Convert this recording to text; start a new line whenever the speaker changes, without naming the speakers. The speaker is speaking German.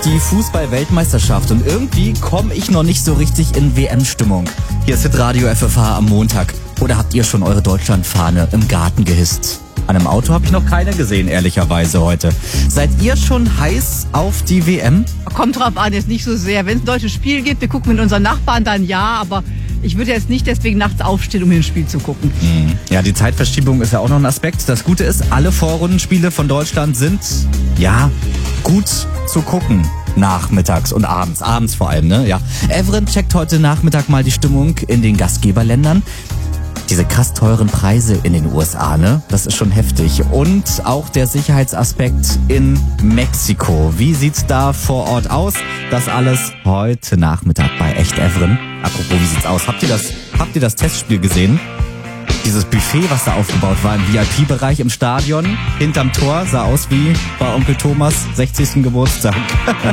die Fußball-Weltmeisterschaft und irgendwie komme ich noch nicht so richtig in WM-Stimmung. Hier ist Hitradio FFH am Montag. Oder habt ihr schon eure Deutschlandfahne im Garten gehisst? An einem Auto habe ich noch keine gesehen, ehrlicherweise heute. Seid ihr schon heiß auf die WM?
Kommt drauf an, jetzt nicht so sehr. Wenn es ein deutsches Spiel gibt, wir gucken mit unseren Nachbarn, dann ja, aber ich würde jetzt nicht deswegen nachts aufstehen, um ins Spiel zu gucken.
Ja, die Zeitverschiebung ist ja auch noch ein Aspekt. Das Gute ist, alle Vorrundenspiele von Deutschland sind, ja, gut zu gucken. Nachmittags und abends vor allem, ne? Ja. Evren checkt heute Nachmittag mal die Stimmung in den Gastgeberländern. Diese krass teuren Preise in den USA, ne? Das ist schon heftig. Und auch der Sicherheitsaspekt in Mexiko. Wie sieht's da vor Ort aus? Das alles heute Nachmittag bei Echt Evren. Apropos, wie sieht's aus? Habt ihr das Testspiel gesehen? Dieses Buffet, was da aufgebaut war im VIP-Bereich im Stadion, hinterm Tor, sah aus wie bei Onkel Thomas 60. Geburtstag.